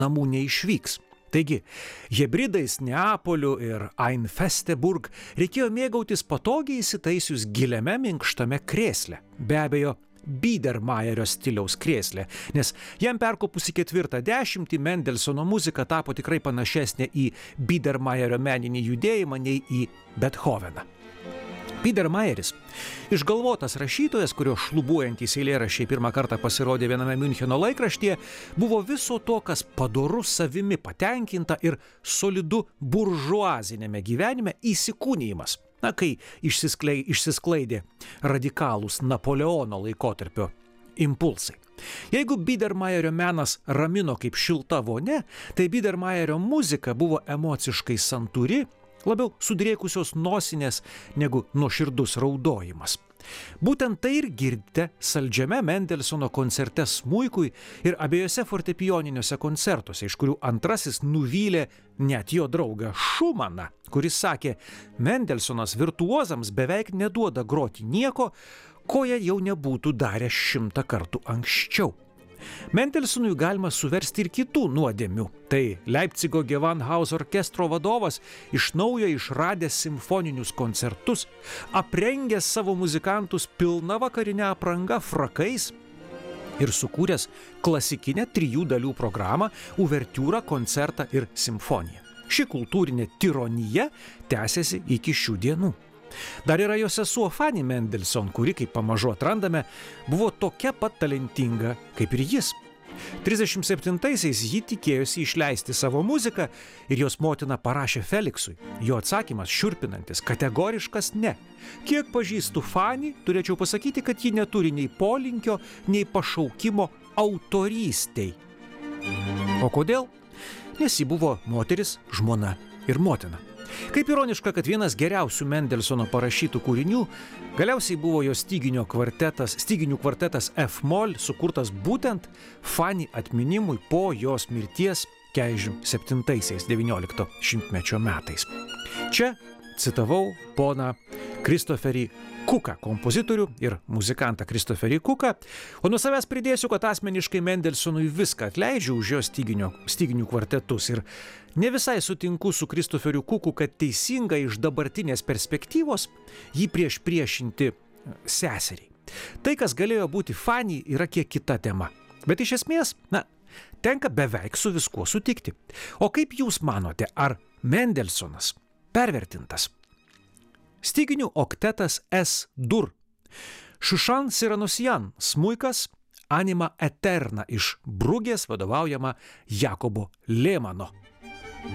namų neišvyks. Taigi, hebridais Neapoliu ir Einfesteburg reikėjo mėgautis patogiai įsitaisius giliame minkštame krėsle. Be abejo, Biedermajerio stiliaus krėslė, nes jam perkopus į 40-ąjį Mendelsono muzika tapo tikrai panašesnė į Biedermajerio meninį judėjimą nei į Bethoveną. Biedermajeris, išgalvotas rašytojas, kurio šlubuojantys eilėraščiai pirmą kartą pasirodė viename Miuncheno laikraštyje, buvo viso to, kas padoru savimi patenkinta ir solidu buržuazinėme gyvenime įsikūnijimas. Kai išsisklaidė radikalūs Napoleono laikotarpio impulsai. Jeigu Biedermajerio menas ramino kaip šilta vonia, tai Biedermajerio muzika buvo emociškai santūri, labiau sudrėkusios nosinės negu nuoširdus raudojimas. Būtent tai ir girdite saldžiame Mendelsono koncerte smuikui ir abiejose fortepijoniniuose koncertuose, iš kurių antrasis nuvylė net jo draugą Šumaną, kuris sakė, Mendelsonas virtuozams beveik neduoda groti nieko, ko jie jau nebūtų darę 100 kartų anksčiau. Mendelsonui galima suversti ir kitų nuodėmių. Tai Leipcigo Gewandhaus orkestro vadovas iš naujo išradęs simfoninius koncertus, aprengęs savo muzikantus pilna vakarine apranga frakais ir sukūręs klasikinę 3 dalių programą, uvertiūrą, koncertą ir simfoniją. Ši kultūrinė tironija tęsiasi iki šių dienų. Dar yra jo sesuo Fanny Mendelssohn, kuri, kaip pamažu atrandame, buvo tokia pat talentinga kaip ir jis. 37-aisiais ji tikėjosi išleisti savo muziką ir jos motina parašė Feliksui. Jo atsakymas šiurpinantis, kategoriškas ne. Kiek pažįstu Fanny, turėčiau pasakyti, kad ji neturi nei polinkio, nei pašaukimo autorystei. O kodėl? Nes ji buvo moteris, žmona ir motina. Kaip ironiška, kad vienas geriausių Mendelsono parašytų kūrinių galiausiai buvo jo styginių kvartetas F-moll, sukurtas būtent Fanny atminimui po jos mirties 47-aisiais 19 šimtmečio metais. Čia citavau poną Kristoferį Kuką, kompozitorių ir muzikantą Kristoferį Kuką, o nuo savęs pridėsiu, kad asmeniškai Mendelsonui viską atleidžiu už jo styginių kvartetus ir ne visai sutinku su Kristoferiu Kuku, kad teisinga iš dabartinės perspektyvos jį priešinti seseriai. Tai, kas galėjo būti Fanny, yra kiek kita tema. Bet iš esmės, tenka beveik su viskuo sutikti. O kaip jūs manote, ar Mendelsonas pervertintas? Styginių oktetas S-dur. Šušan Siranosian, smuikas, Anima Eterna iš Brugės vadovaujama Jakobo Lehmano